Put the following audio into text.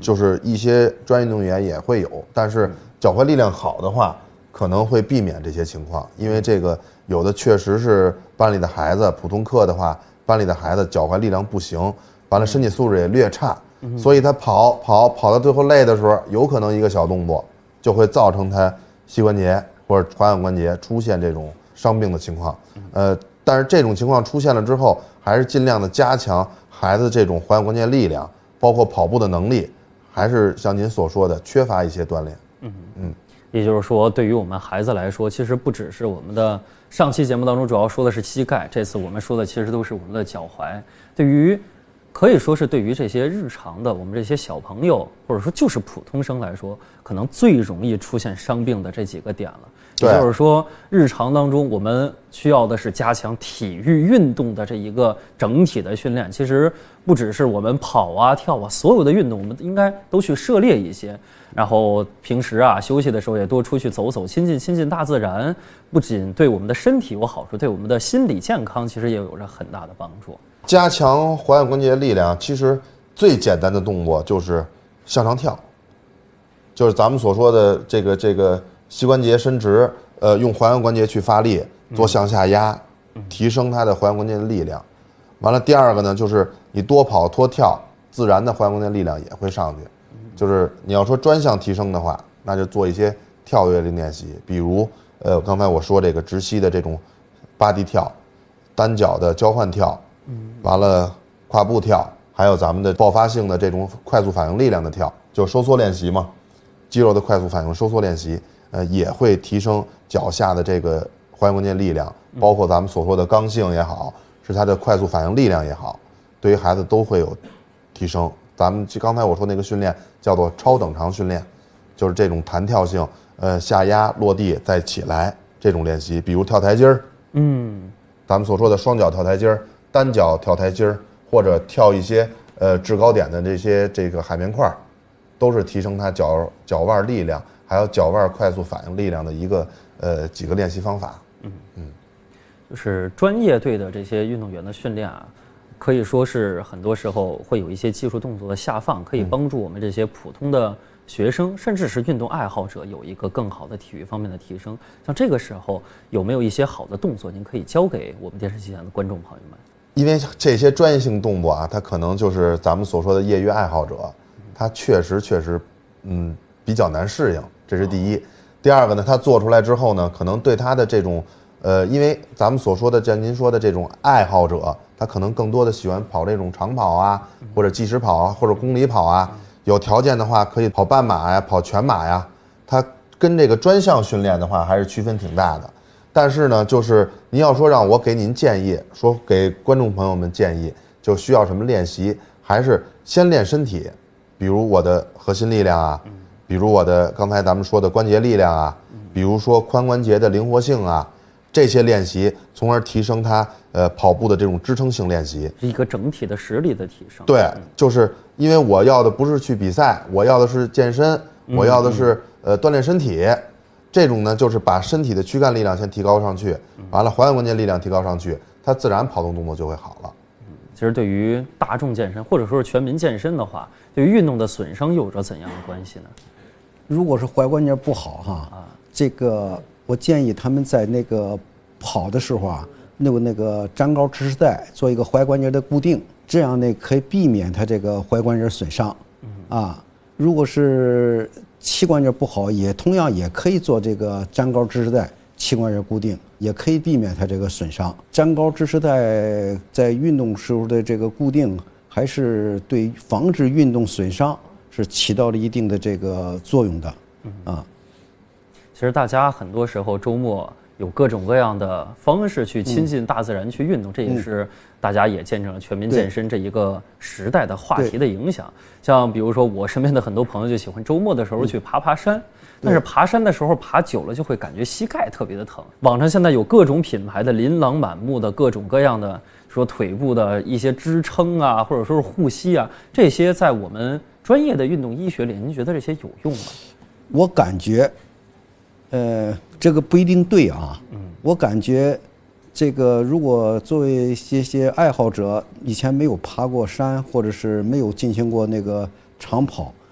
就是一些专业运动员也会有，但是脚踝力量好的话，可能会避免这些情况，因为这个有的确实是班里的孩子，普通课的话，班里的孩子脚踝力量不行，完了身体素质也略差，所以他跑到最后累的时候，有可能一个小动作就会造成他膝关节或者踝腕关节出现这种伤病的情况。但是这种情况出现了之后，还是尽量的加强孩子这种踝腕关节力量，包括跑步的能力，还是像您所说的缺乏一些锻炼。 也就是说，对于我们孩子来说，其实不只是我们的上期节目当中主要说的是膝盖，这次我们说的其实都是我们的脚踝。对于可以说是对于这些日常的我们这些小朋友，或者说就是普通生来说，可能最容易出现伤病的这几个点了。也就是说，日常当中我们需要的是加强体育运动的这一个整体的训练。其实不只是我们跑啊、跳啊，所有的运动我们应该都去涉猎一些。然后平时啊休息的时候也多出去走走，亲近大自然，不仅对我们的身体有好处，对我们的心理健康其实也有着很大的帮助。 加强踝腕关节力量，其实最简单的动作就是向上跳，就是咱们所说的这个膝关节伸直，用踝腕关节去发力，做向下压，提升它的踝腕关节的力量。完了，第二个呢，就是你多跑多跳，自然的踝腕关节力量也会上去。就是你要说专项提升的话，那就做一些跳跃的练习，比如刚才我说这个直膝的这种八地跳，单脚的交换跳，完了跨步跳，还有咱们的爆发性的这种快速反应力量的跳，就收缩练习嘛，肌肉的快速反应收缩练习，也会提升脚下的这个踝关节力量，包括咱们所说的刚性也好，是它的快速反应力量也好，对于孩子都会有提升。咱们刚才我说那个训练叫做超等长训练，就是这种弹跳性，下压落地再起来这种练习，比如跳台阶儿，咱们所说的双脚跳台阶儿、单脚跳台阶儿，或者跳一些制高点的这个海绵块，都是提升他脚腕力量，还有脚腕快速反应力量的一个几个练习方法。 就是专业队的这些运动员的训练啊，可以说是很多时候会有一些技术动作的下放，可以帮助我们这些普通的学生，甚至是运动爱好者有一个更好的体育方面的提升。像这个时候有没有一些好的动作您可以教给我们电视机前的观众朋友们？ 因为这些专业性动作啊，它可能就是咱们所说的业余爱好者，他确实比较难适应，这是第一。第二个呢，他做出来之后呢，可能对他的这种因为咱们所说的像您说的这种爱好者，他可能更多的喜欢跑这种长跑啊，或者计时跑啊，或者公里跑啊，有条件的话可以跑半马呀，跑全马呀，他跟这个专项训练的话还是区分挺大的。但是呢，就是您要说让我给您建议，说给观众朋友们建议，就需要什么练习，还是先练身体，比如我的核心力量啊，比如我的刚才咱们说的关节力量啊，比如说髋关节的灵活性啊，这些练习，从而提升他跑步的这种支撑性练习， 一个整体的实力的提升。 对，就是因为我要的不是去比赛，我要的是健身，我要的是锻炼身体。这种呢，就是把身体的躯干力量先提高上去，完了踝腕关节力量提高上去，它自然跑动动作就会好了。 其实对于大众健身或者说是全民健身的话，对于运动的损伤又有着怎样的关系呢？ 如果是踝关节不好哈，这个我建议他们在那个跑的时候啊，那个粘高支持带做一个踝关节的固定，这样呢可以避免它这个踝关节损伤。如果是膝关节不好，同样也可以做这个粘高支持带膝关节固定，也可以避免它这个损伤。粘高支持带在运动时候的这个固定，还是对防止运动损伤是起到了一定的这个作用的。 其实大家很多时候周末有各种各样的方式去亲近大自然去运动，这也是大家也见证了全民健身这一个时代的话题的影响。像比如说我身边的很多朋友就喜欢周末的时候去爬山，但是爬山的时候爬久了就会感觉膝盖特别的疼。网上现在有各种品牌的琳琅满目的各种各样的说腿部的一些支撑啊，或者说是护膝啊，这些在我们专业的运动医学里，您觉得这些有用吗？ 我感觉这个不一定对啊。我感觉这个如果作为一些爱好者，以前没有爬过山，或者是没有进行过那个长跑，